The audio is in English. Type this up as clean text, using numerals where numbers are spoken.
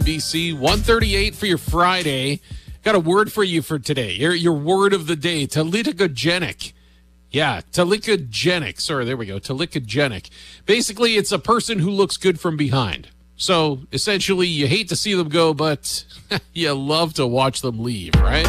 BC, 138 for your Friday. Got a word for you for today. Your word of the day, telikogenic. Yeah, telikogenic. Sorry, there we go. Telikogenic. Basically, it's a person who looks good from behind. So, essentially, you hate to see them go, but you love to watch them leave, right?